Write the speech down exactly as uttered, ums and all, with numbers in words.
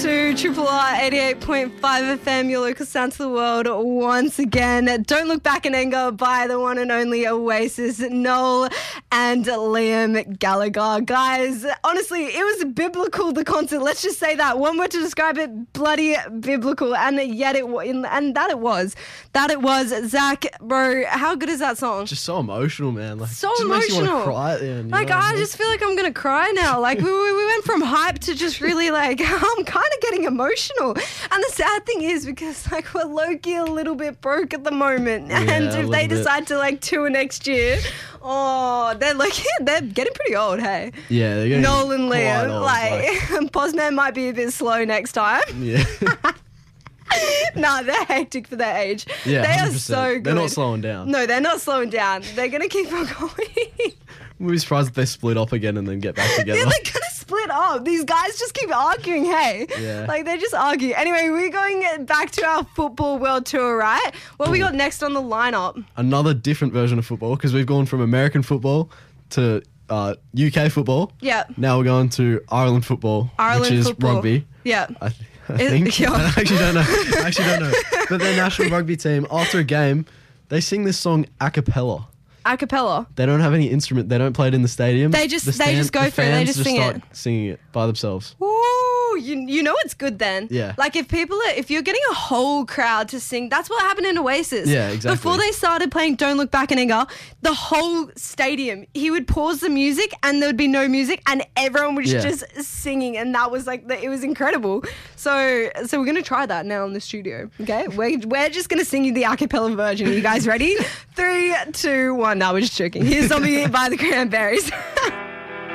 to Triple R eighty-eight point five F M, your local sound to the world once again. Don't Look Back in Anger by the one and only Oasis, Noel and Liam Gallagher. Guys, honestly, it was biblical, the concert. Let's just say that. One word to describe it, bloody biblical. And yet it was, and that it was. That it was. Zach, bro, how good is that song? Just so emotional, man. Like, so just emotional. Makes you want to cry at the end, like, I just feel like I'm going to cry now. Like, we, we went from hype to just really, like, I'm kind of getting emotional. And the sad thing is, because, like, we're low-key a little bit broke at the moment. Yeah, and if they bit. decide to, like, tour next year, oh, they're, like, they're getting pretty old, hey? Yeah, they're getting Noel and quite Liam. old, Like, like Postman might be a bit slow next time. yeah. Nah, they're hectic for their age. Yeah, they one hundred are percent. so good. They're not slowing down. No, they're not slowing down. They're going to keep on going. We'll be surprised if they split up again and then get back together. Yeah, they're going to split up. These guys just keep arguing, hey? Yeah. Like, they just argue. Anyway, we're going back to our football world tour, right? What we got next on the lineup? Another different version of football, because we've gone from American football to uh, U K football. Yeah. Now we're going to Ireland football, Ireland which is football. rugby. Yeah. I, th- I Is- think. yeah. I actually don't know. I actually don't know. But their national rugby team, after a game, they sing this song a cappella. A cappella. They don't have any instrument. They don't play it in the stadium. They just- The they just go the for it. They fans just sing start it. singing it by themselves. Ooh, you you know it's good then. Yeah. Like if people are, if you're getting a whole crowd to sing, that's what happened in Oasis. Yeah, exactly. Before they started playing Don't Look Back in Anger, the whole stadium, he would pause the music and there would be no music and everyone was Yeah. just singing, and that was like the, it was incredible. So so we're gonna try that now in the studio. Okay, we're we're just gonna sing you the a cappella version. Are you guys ready? Three, two, one. No, we're just joking. Here's Zombie by the Cranberries.